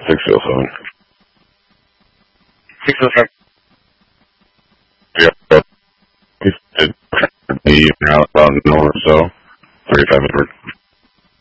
607. 607. Yeah. He's now about an hour or so. 35 minutes.